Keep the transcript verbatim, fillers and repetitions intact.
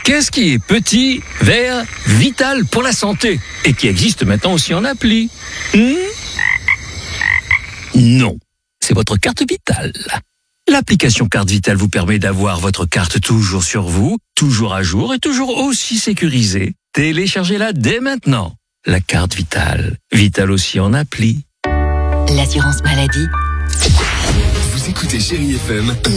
Qu'est-ce qui est petit, vert, vital pour la santé et qui existe maintenant aussi en appli? hmm Non, c'est votre carte vitale. L'application Carte Vitale vous permet d'avoir votre carte toujours sur vous, toujours à jour et toujours aussi sécurisée. Téléchargez-la dès maintenant. La carte Vitale, vitale aussi en appli. L'assurance maladie. Vous écoutez Chérie F M.